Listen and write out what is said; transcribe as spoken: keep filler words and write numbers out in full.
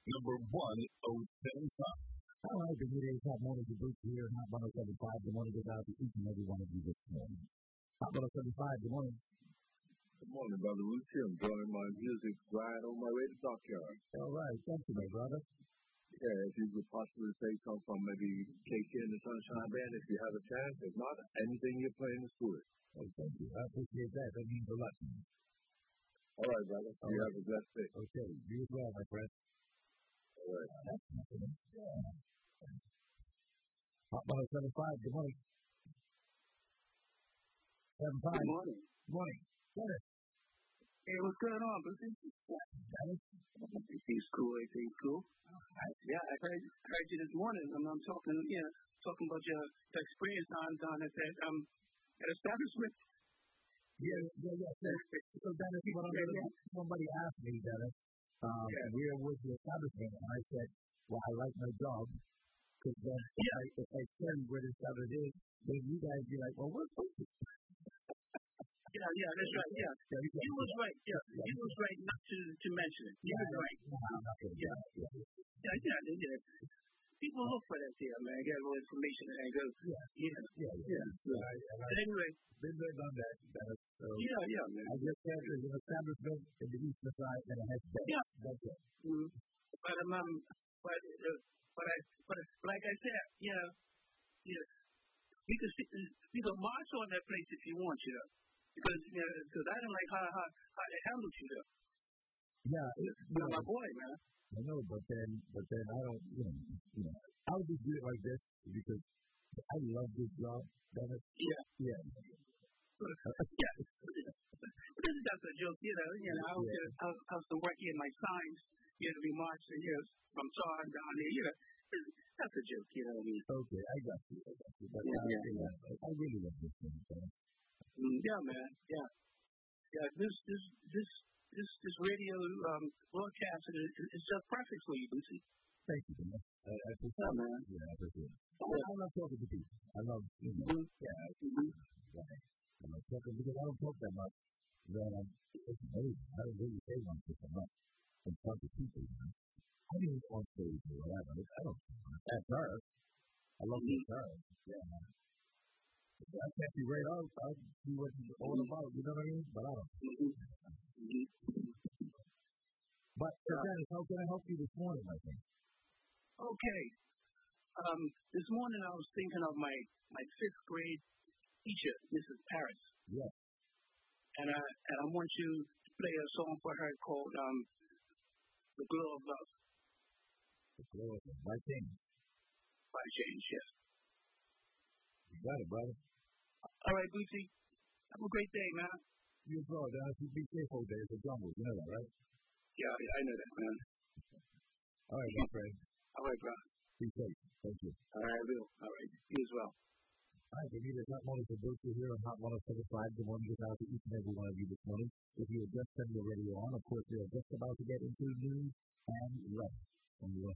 number one oh seven five. All right, the New Top Morning to Bruce here, Hot one oh seven five. Good morning, good out to each and every one of you this morning. Hot one oh seven five, good morning. Good morning, Brother Lucy. I'm enjoying my music ride on my way to Dockyard. All right, thank you, my brother. Yeah, if you could possibly say something from maybe K K and the Sunshine Band, if you have a chance. If not, anything you're playing is good. Oh, thank you. I appreciate that. That means a lot to me. All right, brother. All you right. Have a blessed day. Okay, you as well, my friend. All right. Uh, that's nothing. Yeah. Hot one oh seven five, good morning. seven five. Good morning. Good morning. Dennis. Hey, what's going on, Brucey? Dennis. Everything's cool, everything's cool. Right. Yeah, I heard, heard you this morning. I'm, I'm talking, you know, talking about your experience on down at that um at establishment. Yeah, yeah, yeah. So, so Dennis, what I'm gonna, somebody asked me, Dennis, um, yeah. where was the establishment? And I said, well, I like my job. Because then, yeah. if, I, if I tell you where the establishment is, then you guys be like, well, where's it? Yeah, yeah, that's right, yeah. yeah you, you was right, yeah. yeah. You was right not to, to mention it. You yeah, was right. No, I'm not gonna yeah. Yeah. yeah, yeah, yeah, yeah. People look for that there, man. Get a little information and go, yeah, yeah, yeah. yeah. yeah. So, I, I, but anyway. Been there, done that. Dennis. So yeah, yeah, man. I just said there's an establishment in the Eastern Side and it has beds. Yeah. That's it. Mm-hmm. But, um, but, uh, but, I, but like I said, you know, you know, we could, we could march on that place if you want, you know. Because, you know, because I don't like how, how, how they handled you, though. Yeah. It, You're my boy, man. I know, but then, but then I don't, you know, you know, I'll just do it like this because I love this job. Dennis. Yeah. Yeah. yeah. This is just a joke, you know. You know, I was, yeah. I was, I was working in my signs, you know, we marched, you know, from Tar down there, you know. That's a joke, you know what I mean? Okay, I got you. I got you. But yeah, I, yeah. I, I really love this thing, Dennis. Mm, yeah, man. Yeah. Yeah. This, this, this, this, this radio um, broadcast is, is just perfect for you, Lucy. Thank you, man. I, I appreciate yeah, it. man. Yeah, I appreciate it. I, I love talking to people. I love, you know, mm-hmm. yeah. Mm-hmm. yeah. I love talking because I don't talk that much. Then I'm, hey, I don't really say much if I'm not in front of people, you know. I mean, on stage or whatever. I don't say much. At first, I love the first. Yeah, man. I can't be right out. I'll see what it's all about, you know what I mean? But I don't. Mm-hmm. But, so Dennis, how can I help you this morning, I think? Okay. Um, this morning I was thinking of my, my fifth grade teacher, Missus Paris. Yes. And I, and I want you to play a song for her called um, The Glow of Love. The Glow of Love. By James. By James, yes. You got it, brother. All right, Bootsy. Have a great day, man. You as well, Dennis. You be safe over there. It's a jungle. You know that, right? Yeah, yeah, I know that, man. All right, my friend. All right, bro. Be safe. Thank you. All right, I will. All right. You as well. All right, we need a hot morning for Bootsy here on Hot one oh seven five. Good morning, good out to each and every one of you this morning. If you have just turned your radio on, of course, you're just about to get into news and weather. And we'll